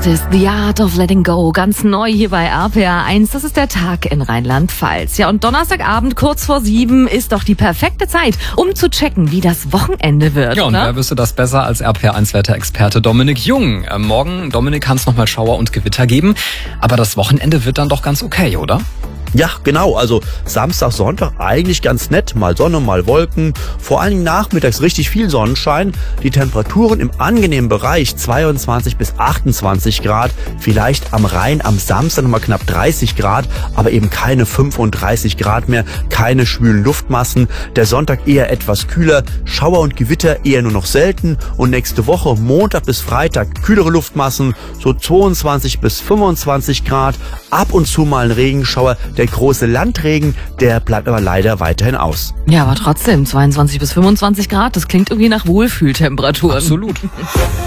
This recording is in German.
ist es The Art of Letting Go, ganz neu hier bei RPR 1. Das ist der Tag in Rheinland-Pfalz. Ja, und Donnerstagabend kurz vor 7 ist doch die perfekte Zeit, um zu checken, wie das Wochenende wird. Ja, und oder? wer wüsste das besser als RPR 1-Wetterexperte Dominik Jung? Morgen, Dominik, kann es nochmal Schauer und Gewitter geben, aber das Wochenende wird dann doch ganz okay, oder? Ja, genau. Also Samstag, Sonntag eigentlich ganz nett. Mal Sonne, mal Wolken. Vor allen Dingen nachmittags richtig viel Sonnenschein. Die Temperaturen im angenehmen Bereich 22 bis 28 Grad. Vielleicht am Rhein am Samstag nochmal knapp 30 Grad, aber eben keine 35 Grad mehr. Keine schwülen Luftmassen. Der Sonntag eher etwas kühler. Schauer und Gewitter eher nur noch selten. Und nächste Woche, Montag bis Freitag, kühlere Luftmassen. So 22 bis 25 Grad. Ab und zu mal ein Regenschauer. Der große Landregen, der bleibt aber leider weiterhin aus. Ja, aber trotzdem, 22 bis 25 Grad, das klingt irgendwie nach Wohlfühltemperaturen. Absolut.